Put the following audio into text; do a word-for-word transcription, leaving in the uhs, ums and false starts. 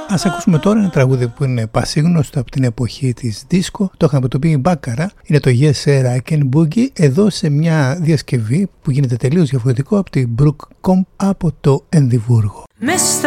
Ας ακούσουμε τώρα ένα τραγούδι που είναι πασίγνωστο από την εποχή της δίσκο. Το είχαμε το πει η Μπάκαρα. Είναι το Yes Sir I Can Boogie. Εδώ σε μια διασκευή που γίνεται τελείως διαφορετικό από την Brooke Comp από το Ενδιβούργο. Μες